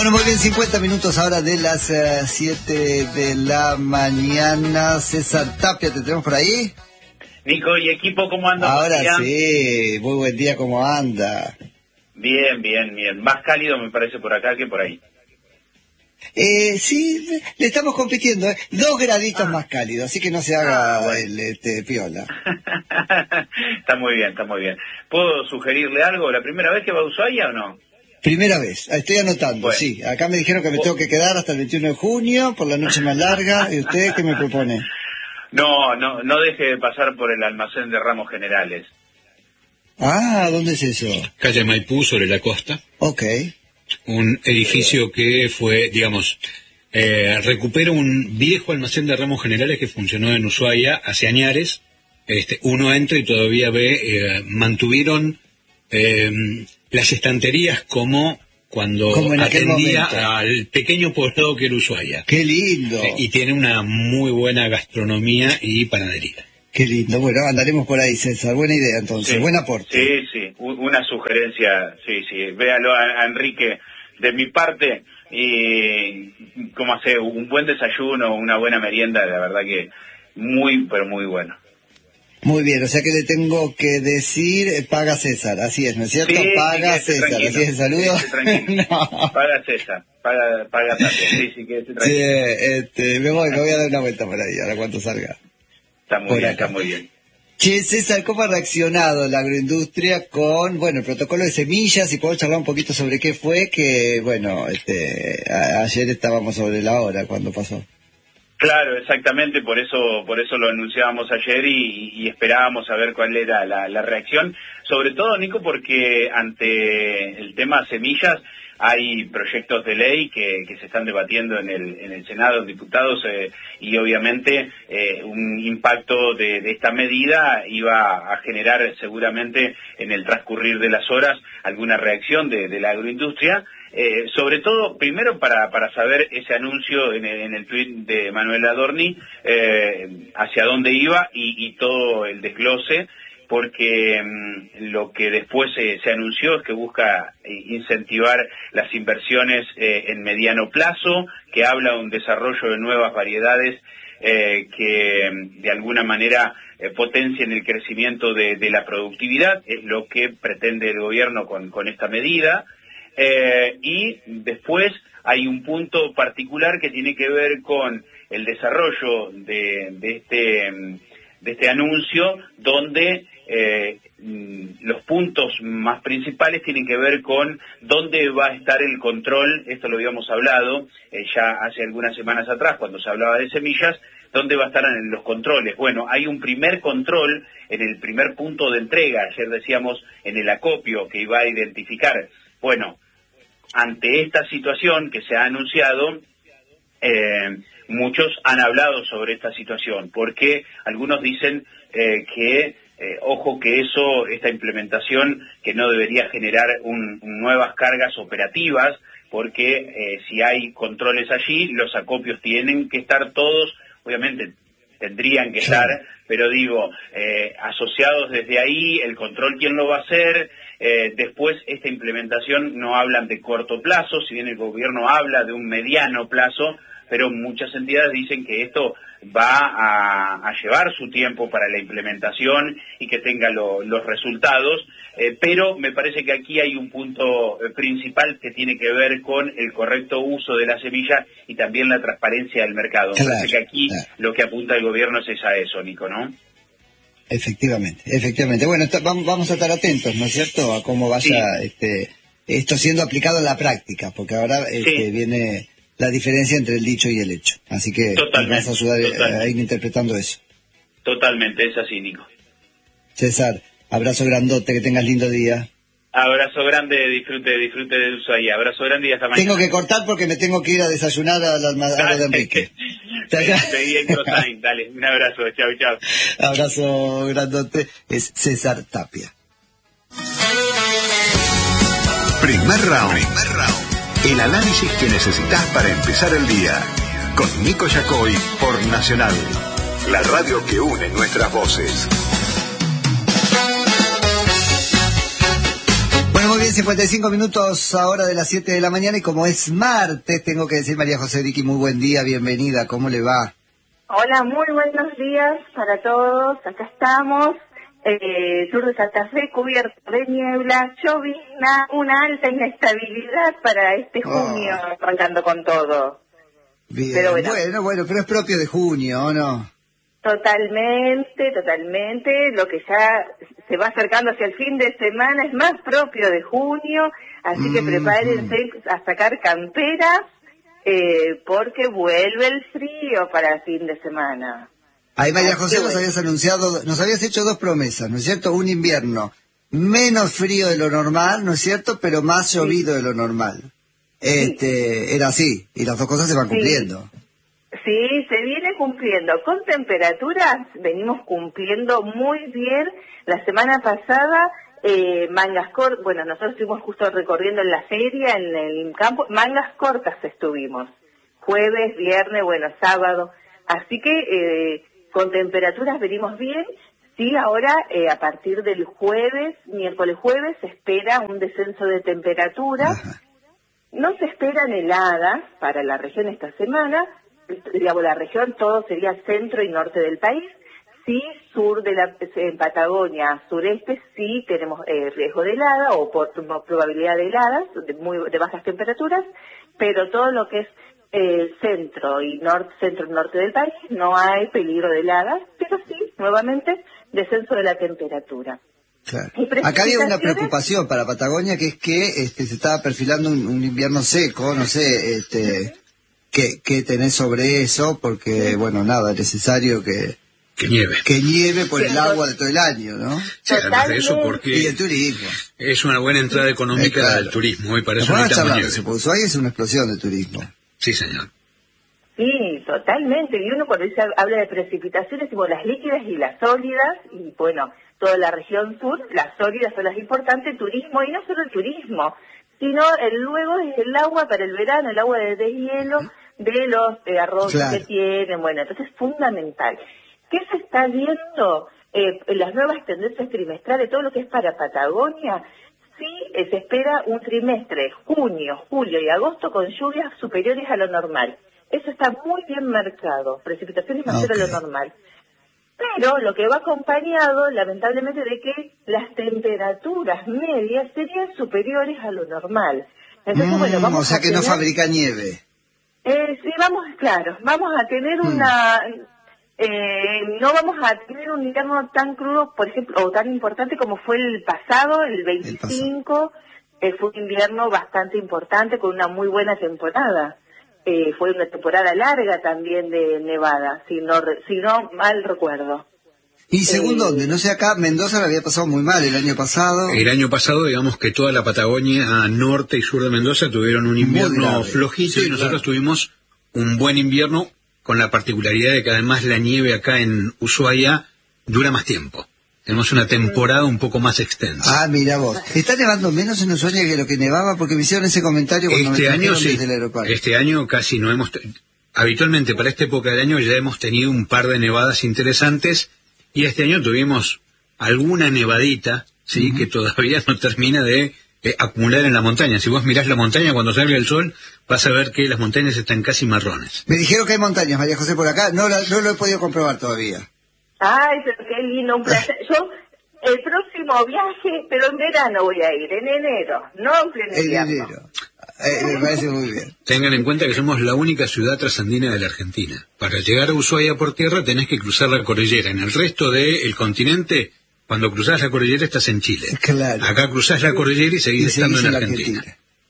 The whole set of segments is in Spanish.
Bueno, muy bien, 50 minutos ahora de las 7 de la mañana. César Tapia, ¿te tenemos por ahí? Nico y equipo, ¿cómo andan? Ahora sí, muy buen día, ¿cómo anda? Bien, bien, bien. Más cálido me parece por acá que por ahí. Sí, le estamos compitiendo, 2 graditos más cálido, así que no se haga bueno. Piola. Está muy bien, está muy bien. ¿Puedo sugerirle algo? ¿La primera vez que va a Ushuaia o no? Primera vez, estoy anotando, bueno. Sí. Acá me dijeron que me tengo que quedar hasta el 21 de junio, por la noche más larga. ¿Y usted qué me propone? No deje de pasar por el almacén de Ramos Generales. Ah, ¿dónde es eso? Calle Maipú, sobre la costa. Ok. Un edificio que fue, digamos, recupera un viejo almacén de Ramos Generales que funcionó en Ushuaia hace añares. Uno entra y todavía ve, mantuvieron las estanterías como cuando atendía al pequeño poblado que era Ushuaia. ¡Qué lindo! Y tiene una muy buena gastronomía y panadería. Qué lindo. Bueno, andaremos por ahí, César. Buena idea, entonces. Sí, buen aporte. Sí. Una sugerencia. Sí. Véalo a Enrique de mi parte. Y como hace un buen desayuno, una buena merienda, la verdad que muy, pero muy bueno. Muy bien, o sea que le tengo que decir, paga César, así es, ¿no es cierto? Sí, paga César, tranquilo, así es el saludo. No. Paga César, paga también, sí, quédese tranquilo. Sí, me voy a dar una vuelta por ahí, ahora cuando salga. Está muy bien, está muy bien. Che, César, ¿cómo ha reaccionado la agroindustria con, el protocolo de semillas? Y podemos charlar un poquito sobre qué fue, que, ayer estábamos sobre la hora cuando pasó. Claro, exactamente, por eso lo anunciábamos ayer y esperábamos a ver cuál era la reacción, sobre todo, Nico, porque ante el tema semillas hay proyectos de ley que se están debatiendo en el Senado, diputados, y obviamente un impacto de esta medida iba a generar seguramente en el transcurrir de las horas alguna reacción de la agroindustria. Sobre todo, primero para saber ese anuncio en el tuit de Manuel Adorni, hacia dónde iba y todo el desglose, porque lo que después se anunció es que busca incentivar las inversiones en mediano plazo, que habla de un desarrollo de nuevas variedades que de alguna manera potencien el crecimiento de la productividad, es lo que pretende el gobierno con esta medida. Y después hay un punto particular que tiene que ver con el desarrollo de este anuncio, donde los puntos más principales tienen que ver con dónde va a estar el control. Esto lo habíamos hablado ya hace algunas semanas atrás cuando se hablaba de semillas, dónde va a estar en los controles. Bueno, hay un primer control en el primer punto de entrega, ayer decíamos en el acopio, que iba a identificar. Bueno, ante esta situación que se ha anunciado, muchos han hablado sobre esta situación, porque algunos dicen que, ojo que esta implementación que no debería generar nuevas cargas operativas, porque si hay controles allí, los acopios tienen que estar todos, obviamente tendrían que estar, pero digo, asociados desde ahí, el control quién lo va a hacer. Después, esta implementación no hablan de corto plazo, si bien el gobierno habla de un mediano plazo, pero muchas entidades dicen que esto va a llevar su tiempo para la implementación y que tenga los resultados, pero me parece que aquí hay un punto principal que tiene que ver con el correcto uso de la semilla y también la transparencia del mercado. Me parece que aquí lo que apunta el gobierno es a eso, Nico, ¿no? Efectivamente. Bueno, vamos a estar atentos, ¿no es cierto?, a cómo vaya esto siendo aplicado en la práctica, porque ahora viene la diferencia entre el dicho y el hecho. Así que vas a ayudar a ir interpretando eso. Totalmente, es así, Nico. César, abrazo grandote, que tengas lindo día. Abrazo grande, disfrute de Ushuaia. Abrazo grande y hasta mañana. Tengo que cortar porque me tengo que ir a desayunar a la de Enrique. Seguí en Crossline, dale, un abrazo, chau. Abrazo grandote, es César Tapia. Primer round. El análisis que necesitas para empezar el día. Con Nico Yacoy por Nacional, la radio que une nuestras voces. Bueno, muy bien. bien, 55 minutos ahora de las 7 de la mañana y como es martes, tengo que decir, María José Diqui, muy buen día, bienvenida, ¿cómo le va? Hola, muy buenos días para todos, acá estamos, sur de Santa Fe cubierto de niebla, llovizna, una alta inestabilidad para este junio, arrancando con todo. Bien, pero bueno, pero es propio de junio, ¿o no? Totalmente, lo que ya se va acercando hacia el fin de semana es más propio de junio, así que prepárense a sacar camperas, porque vuelve el frío para el fin de semana. Ahí, María José, nos habías hecho dos promesas, ¿no es cierto? Un invierno menos frío de lo normal, ¿no es cierto? Pero más llovido de lo normal. Era así, y las dos cosas se van cumpliendo. Sí, se viene cumpliendo. Con temperaturas venimos cumpliendo muy bien. La semana pasada, mangas cortas, bueno, nosotros estuvimos justo recorriendo en la feria, en el campo, mangas cortas estuvimos. Jueves, viernes, bueno, sábado. Así que con temperaturas venimos bien. Sí, ahora a partir del jueves, miércoles jueves, se espera un descenso de temperatura. Ajá. No se esperan heladas para la región esta semana. Digamos, la región, todo sería centro y norte del país. Sí, sur de en Patagonia, sureste, sí tenemos riesgo de helada o probabilidad de heladas, de bajas temperaturas, pero todo lo que es centro y norte del país no hay peligro de heladas, pero sí, nuevamente, descenso de la temperatura. Claro. Acá había una preocupación para Patagonia, que es que se estaba perfilando un invierno seco, no sé, ¿qué tenés sobre eso? Porque, bueno, nada, es necesario que nieve por el agua de todo el año, ¿no? Sí, además de eso, porque y el turismo. Es una buena entrada económica al turismo, y para eso necesitamos nieve. Ushuaia es una explosión de turismo. Sí, señor. Sí, totalmente. Y uno cuando habla de precipitaciones, tipo las líquidas y las sólidas, y bueno, toda la región sur, las sólidas son las importantes, turismo, y no solo el turismo, sino luego es el agua para el verano, el agua de deshielo de los arroces que tienen, bueno, entonces es fundamental. ¿Qué se está viendo en las nuevas tendencias trimestrales, todo lo que es para Patagonia? Sí, se espera un trimestre, junio, julio y agosto, con lluvias superiores a lo normal. Eso está muy bien marcado, precipitaciones mayores a lo normal. Pero lo que va acompañado, lamentablemente, de que las temperaturas medias serían superiores a lo normal. Entonces, bueno, vamos o sea que no fabrica nieve. Sí, vamos a tener una... no vamos a tener un invierno tan crudo, por ejemplo, o tan importante como fue el pasado, el 25. Fue un invierno bastante importante, con una muy buena temporada. Fue una temporada larga también de nevada, si no mal recuerdo. ¿Y según dónde? No sé, acá Mendoza la había pasado muy mal el año pasado. El año pasado, digamos que toda la Patagonia, norte y sur de Mendoza, tuvieron un invierno flojito, y nosotros tuvimos un buen invierno, con la particularidad de que además la nieve acá en Ushuaia dura más tiempo. Tenemos una temporada un poco más extensa. Mira vos. ¿Está nevando menos en Ushuaia que lo que nevaba? Porque me hicieron ese comentario cuando me trajeron desde el aeropuerto. Este año casi no hemos... Habitualmente para esta época del año ya hemos tenido un par de nevadas interesantes, y este año tuvimos alguna nevadita, sí, que todavía no termina de acumular en la montaña. Si vos mirás la montaña cuando salga el sol, vas a ver que las montañas están casi marrones. Me dijeron que hay montañas, María José, por acá. No lo he podido comprobar todavía. Ay, pero qué lindo, un placer. Yo, el próximo viaje, pero en verano voy a ir, en enero, no en pleno invierno. En enero. Me parece muy bien. Tengan en cuenta que somos la única ciudad trasandina de la Argentina. Para llegar a Ushuaia por tierra tenés que cruzar la cordillera. En el resto del continente, cuando cruzás la cordillera estás en Chile. Claro. Acá cruzás la cordillera y seguís estando en Argentina.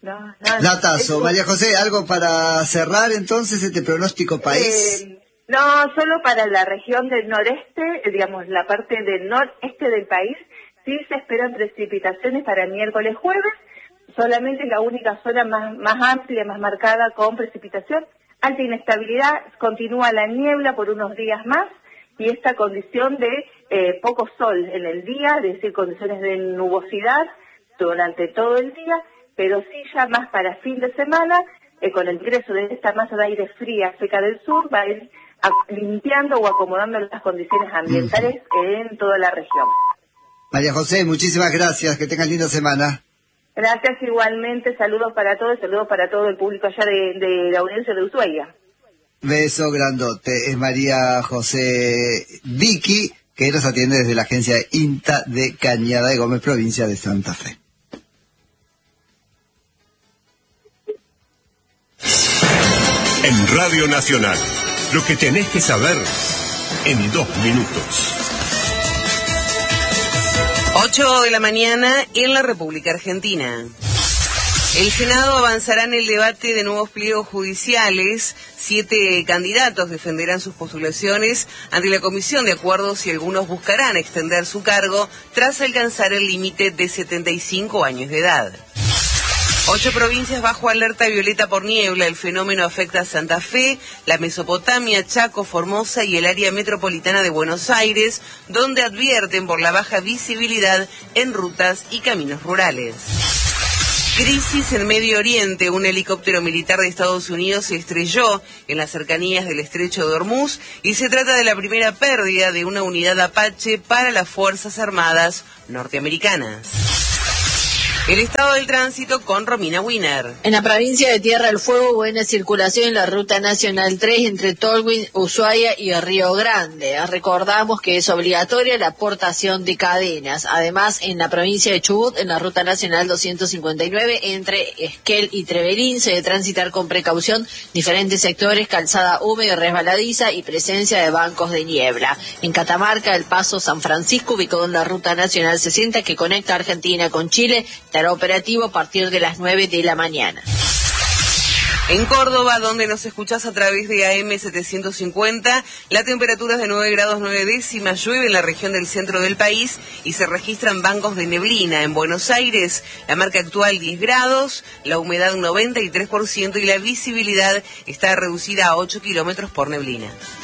Datazo. María José, ¿algo para cerrar entonces este pronóstico país? No, solo para la región del noreste, digamos, la parte del noreste del país, sí se esperan precipitaciones para miércoles, jueves, solamente la única zona más amplia, más marcada con precipitación. Alta inestabilidad, continúa la niebla por unos días más, y esta condición de poco sol en el día, es decir, condiciones de nubosidad durante todo el día, pero sí ya más para fin de semana, con el ingreso de esta masa de aire fría seca del sur, va a ir limpiando o acomodando las condiciones ambientales en toda la región. María José, muchísimas gracias, que tengas linda semana. Gracias igualmente, saludos para todos, saludos para todo el público allá de la audiencia de Ushuaia. Beso grandote. Es María José Vicky, que nos atiende desde la agencia INTA de Cañada de Gómez, provincia de Santa Fe. En Radio Nacional, lo que tenés que saber en 2 minutos. 8 de la mañana en la República Argentina. El Senado avanzará en el debate de nuevos pliegos judiciales. 7 candidatos defenderán sus postulaciones ante la Comisión de Acuerdos y algunos buscarán extender su cargo tras alcanzar el límite de 75 años de edad. 8 provincias bajo alerta violeta por niebla. El fenómeno afecta a Santa Fe, la Mesopotamia, Chaco, Formosa y el área metropolitana de Buenos Aires, donde advierten por la baja visibilidad en rutas y caminos rurales. Crisis en Medio Oriente. Un helicóptero militar de Estados Unidos se estrelló en las cercanías del estrecho de Hormuz y se trata de la primera pérdida de una unidad Apache para las Fuerzas Armadas norteamericanas. El estado del tránsito con Romina Wiener. En la provincia de Tierra del Fuego, buena circulación en la Ruta Nacional 3 entre Tolwyn, Ushuaia y Río Grande. Recordamos que es obligatoria la aportación de cadenas. Además, en la provincia de Chubut, en la Ruta Nacional 259 entre Esquel y Trevelín, se debe transitar con precaución diferentes sectores, calzada húmeda y resbaladiza y presencia de bancos de niebla. En Catamarca, el paso San Francisco, ubicado en la Ruta Nacional 60 que conecta Argentina con Chile, estará operativo a partir de las 9 de la mañana. En Córdoba, donde nos escuchás a través de AM 750, la temperatura es de 9 grados 9 décimas, llueve en la región del centro del país y se registran bancos de neblina. En Buenos Aires, la marca actual 10 grados, la humedad 93% y la visibilidad está reducida a 8 kilómetros por neblina.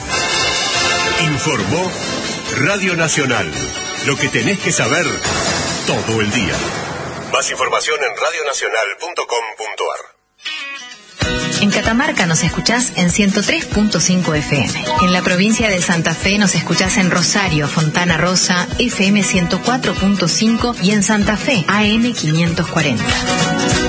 Informó Radio Nacional. Lo que tenés que saber todo el día. Más información en radionacional.com.ar. En Catamarca nos escuchás en 103.5 FM. En la provincia de Santa Fe nos escuchás en Rosario, Fontana Rosa, FM 104.5 y en Santa Fe, AM 540.